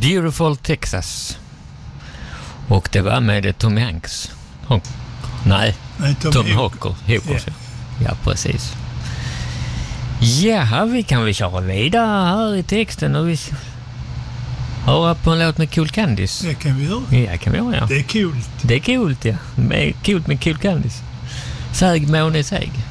Beautiful Texas. Och det var med Tom Hanks. Nej, Tom Hawker. Ja, precis. Ja, vi kan väl köra vidare här i texten och vi höra på en låt med Cool Candice. Det kan vi göra. Ja, kan vi göra. Det är coolt. Det är coolt, ja. Coolt med Cool Candice. Säg Måne säg.